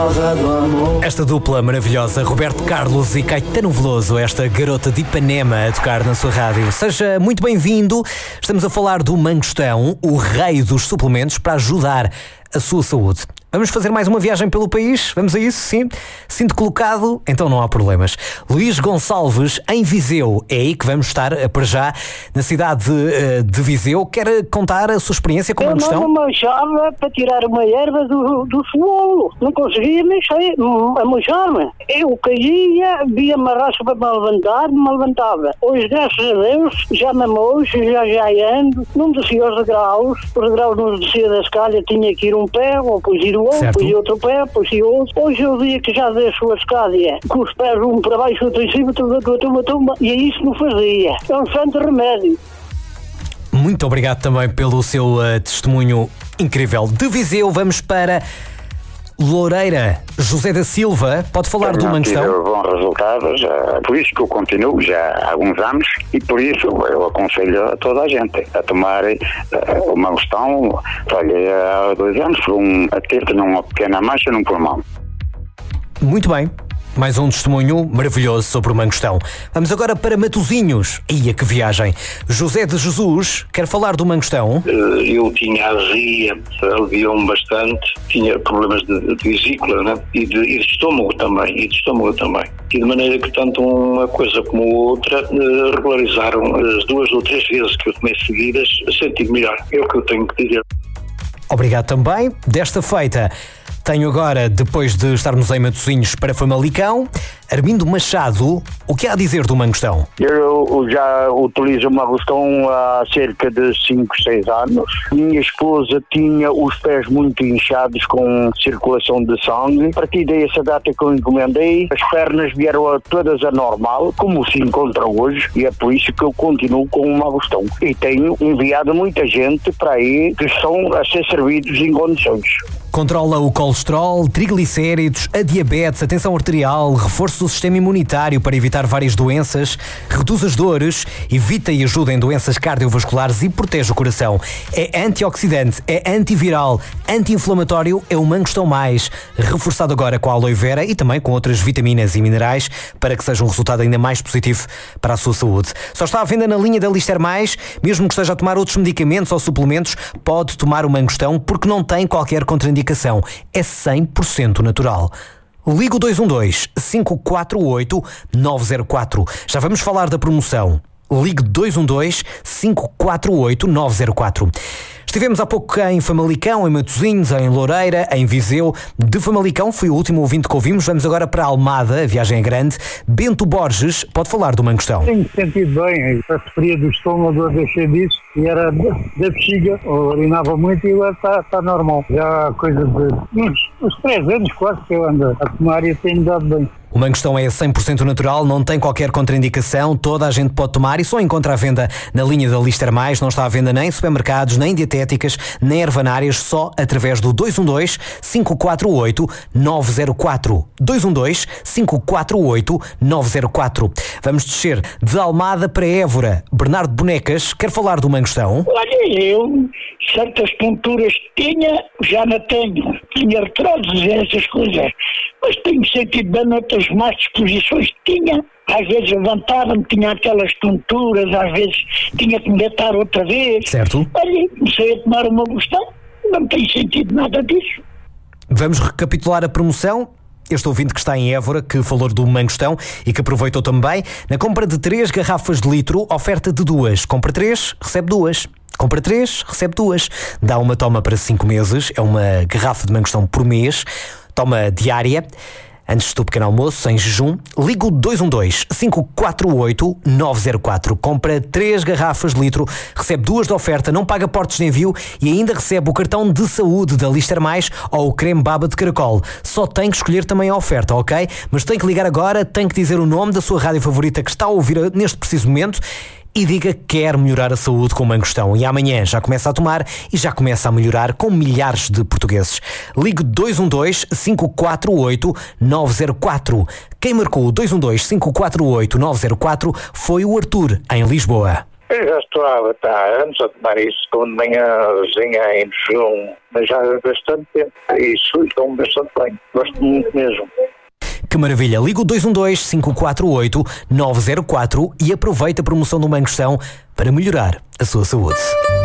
Esta dupla maravilhosa, Roberto Carlos e Caetano Veloso, esta garota de Ipanema a tocar na sua rádio. Seja muito bem-vindo. Estamos a falar do Mangostão, o rei dos suplementos para ajudar a sua saúde. Vamos fazer mais uma viagem pelo país? Vamos a isso, sim? Sinto colocado? Então não há problemas. Luís Gonçalves, em Viseu. É aí que vamos estar, para já, na cidade de Viseu. Quer contar a sua experiência com a Mangostão? Eu não me manchava para tirar uma erva do suolo. Não conseguia mexer, a manchar-me. Eu caía, via uma rasca para me levantar, me levantava. Hoje, graças a Deus, já me mocho, já ando. Não descia os degraus. Os degraus não descia da escada, tinha que ir um pé, ou depois ir o outro, depois ir outro pé, depois ir outro. Hoje é o dia que já deixo a escada, com os pés um para baixo, outro em cima, tumba, e é isso que não fazia. É um santo remédio. Muito obrigado também pelo seu testemunho incrível. De Viseu, vamos para Loureira. José da Silva, pode falar do Mangostão? Tive bons resultados, por isso que eu continuo já há alguns anos, e por isso eu aconselho a toda a gente a tomar o Mangostão. Olha, há 2 anos a ter uma pequena mancha no pulmão. Muito bem. Mais um testemunho maravilhoso sobre o Mangostão. Vamos agora para Matosinhos. Ia que viagem. José de Jesus quer falar do Mangostão. Eu tinha azia, aliviou-me bastante, tinha problemas de vesícula, né? e de estômago também, E de maneira que tanto uma coisa como a outra regularizaram as 2 ou 3 vezes que eu tomei seguidas, senti melhor. É o que eu tenho que dizer. Obrigado também. Desta feita, tenho agora, depois de estarmos em Matosinhos, para Famalicão, Armindo Machado. O que há a dizer do Mangostão? Eu já utilizo o Mangostão há cerca de 5, 6 anos. Minha esposa tinha os pés muito inchados com circulação de sangue. A partir dessa data que eu encomendei, as pernas vieram todas a normal, como se encontra hoje, e é por isso que eu continuo com o Mangostão. E tenho enviado muita gente para aí que estão a ser servidos em condições. Controla o colesterol, triglicéridos, a diabetes, a tensão arterial, reforça o sistema imunitário para evitar várias doenças, reduz as dores, evita e ajuda em doenças cardiovasculares e protege o coração. É antioxidante, é antiviral, anti-inflamatório, é o Mangostão Mais, reforçado agora com a aloe vera e também com outras vitaminas e minerais para que seja um resultado ainda mais positivo para a sua saúde. Só está à venda na linha da Lister Mais, mesmo que esteja a tomar outros medicamentos ou suplementos, pode tomar o Mangostão porque não tem qualquer contraindicação. É 100% natural. Ligo 212-548-904. Já vamos falar da promoção. Ligue 212-548-904. Estivemos há pouco em Famalicão, em Matosinhos, em Loureira, em Viseu. De Famalicão foi o último ouvinte que ouvimos. Vamos agora para Almada, a viagem é grande. Bento Borges pode falar do Mangostão. Tenho sentido bem, a sofria do estômago, eu deixei disso e era da bexiga, urinava muito e agora está normal. Já há coisa de uns 3 anos quase que eu ando a tomar e tenho dado bem. O Mangostão é 100% natural, não tem qualquer contraindicação, toda a gente pode tomar e só encontra à venda na linha da Lister Mais, não está à venda nem em supermercados, nem dietéticas, nem ervanárias, só através do 212-548-904. 212-548-904. Vamos descer de Almada para Évora. Bernardo Bonecas quer falar do Mangostão? Olha, eu certas tonturas tinha, já não tenho. Tinha artroses e essas coisas. Mas tenho sentido bem noutras más disposições que tinha. Às vezes levantava-me, tinha aquelas tonturas, às vezes tinha que me deitar outra vez. Certo. Olha, comecei a tomar uma Mangostão, não tenho sentido nada disso. Vamos recapitular a promoção. Este ouvinte que está em Évora, que falou do Mangostão e que aproveitou também, na compra de 3 garrafas de litro, oferta de 2. Compra 3, recebe 2. Compra 3, recebe 2. Dá uma toma para 5 meses, é uma garrafa de Mangostão por mês. Toma diária, antes do pequeno almoço, sem jejum. Ligo 212-548-904. Compra 3 garrafas de litro, recebe 2 de oferta, não paga portos de envio e ainda recebe o cartão de saúde da Lister Mais ou o creme baba de caracol. Só tem que escolher também a oferta, ok? Mas tem que ligar agora, tem que dizer o nome da sua rádio favorita que está a ouvir neste preciso momento e diga que quer melhorar a saúde com o Mangostão. E amanhã já começa a tomar e já começa a melhorar com milhares de portugueses. Ligue 212-548-904. Quem marcou o 212-548-904 foi o Arthur, em Lisboa. Eu já estou há anos a tomar isso com de manhãzinha em jejum, mas já há bastante tempo. Isso estou-me bastante bem. Gosto muito mesmo. Que maravilha! Liga o 212-548-904 e aproveita a promoção do Mangostão para melhorar a sua saúde.